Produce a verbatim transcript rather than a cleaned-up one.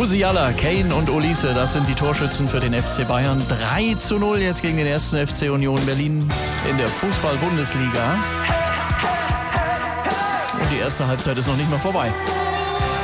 Musiala, Kane und Olise, das sind die Torschützen für den F C Bayern. drei zu null jetzt gegen den ersten F C Union Berlin in der Fußball-Bundesliga. Und die erste Halbzeit ist noch nicht mal vorbei.